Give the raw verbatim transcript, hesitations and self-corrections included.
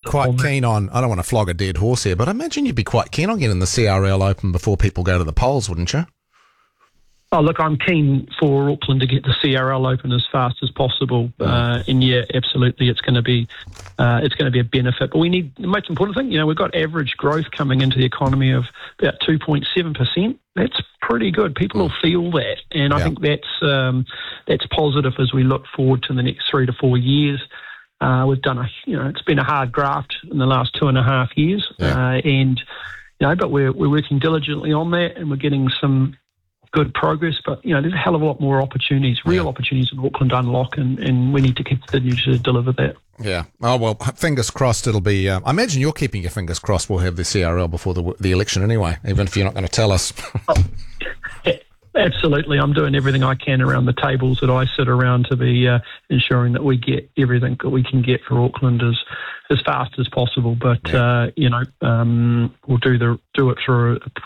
quite keen on, I don't want to flog a dead horse here, but I imagine you'd be quite keen on getting the C R L open before people go to the polls, wouldn't you? Oh, look, I'm keen for Auckland to get the C R L open as fast as possible. Uh, and yeah, absolutely, it's going to be uh, it's going to be a benefit. But we need the most important thing. You know, we've got average growth coming into the economy of about two point seven percent. That's pretty good. People will feel that, and I Yeah. think that's um, that's positive as we look forward to the next three to four years. Uh, we've done a, you know, it's been a hard graft in the last two and a half years, Yeah. uh, and you know, but we're we're working diligently on that, and we're getting some good progress, but you know, there's a hell of a lot more opportunities, real Yeah. opportunities in Auckland to unlock, and, and we need to continue to deliver that. Yeah. Oh, well, fingers crossed it'll be, uh, I imagine you're keeping your fingers crossed we'll have the C R L before the the election anyway, even if you're not going to tell us. Absolutely. I'm doing everything I can around the tables that I sit around to be uh, ensuring that we get everything that we can get for Auckland as, as fast as possible. But, Yeah. uh, you know, um, we'll do the do it through a